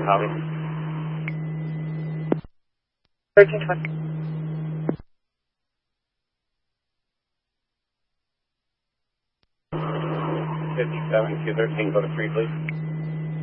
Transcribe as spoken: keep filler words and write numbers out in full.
copy. thirteen twenty. fifty-seven, two thirteen, go to three, please.